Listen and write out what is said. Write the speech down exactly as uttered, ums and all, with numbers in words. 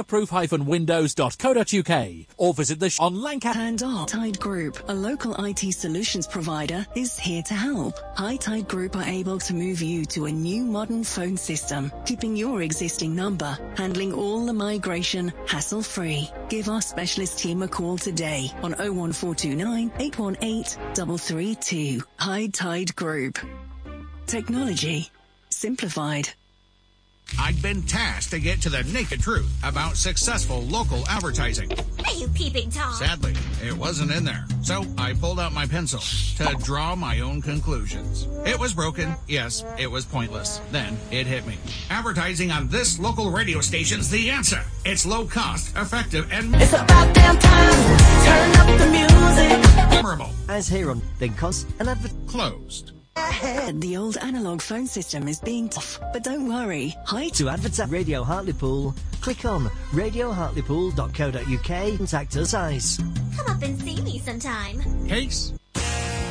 waterproof dash windows dot co dot uk or visit the sh- on Lancaster. And our Tide Group, a local I T solutions provider, is here to help. High Tide Group are able to move you to a new modern phone system, keeping your existing number, handling all the migration hassle-free. Give our specialist team a call today on oh one four two nine, eight one eight, three three two. High Tide Group. Technology simplified. I'd been tasked to get to the naked truth about successful local advertising. Are you peeping Tom? Sadly, it wasn't in there. So I pulled out my pencil to draw my own conclusions. It was broken. Yes, it was pointless. Then it hit me. Advertising on this local radio station's the answer. It's low cost, effective, and it's about damn time. Turn up the music. Memorable. As here on Then Cost and Advert closed. The old analogue phone system is being tough, but don't worry. Hi to advertise Radio Hartlepool. Click on radio hartlepool dot co dot uk and contact us. Come up and see me sometime. Case